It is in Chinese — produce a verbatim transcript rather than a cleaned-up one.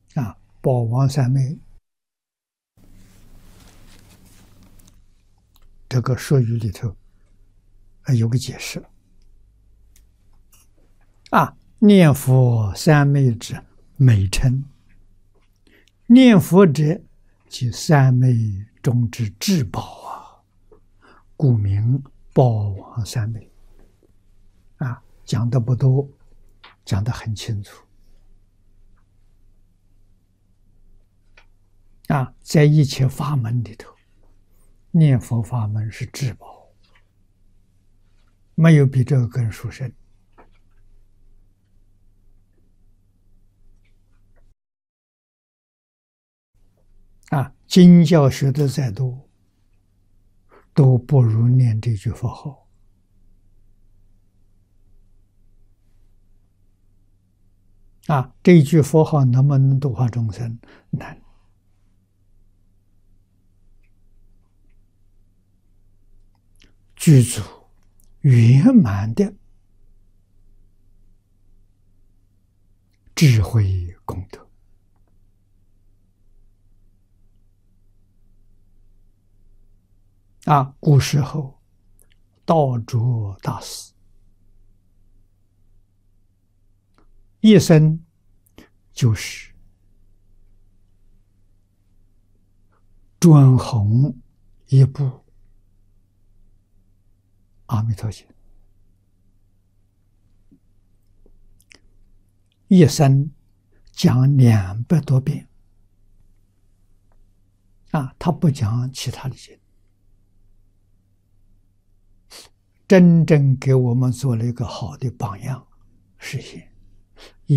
啊，宝王三昧这个说语里头啊有个解释啊，念佛三昧之美称，念佛者即三昧中之至宝啊，故名宝王三昧。啊，讲的不多，讲得很清楚。啊，在一切法门里头，念佛法门是至宝，没有比这个更殊胜。啊，经教学的再多，都不如念这句佛号。啊，这一句佛号能不能度化众生？难。具足圆满的智慧功德。啊，古时候道卓大师一生就是专弘一部阿弥陀经，一生讲两百多遍。啊，他不讲其他的经，真正给我们做了一个好的榜样实现。